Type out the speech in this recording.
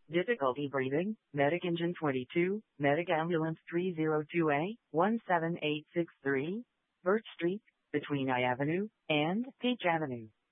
Difficulty breathing, Medic Engine 22, Medic Ambulance 302A, 17863, Birch Street, between I Avenue and Peach Avenue.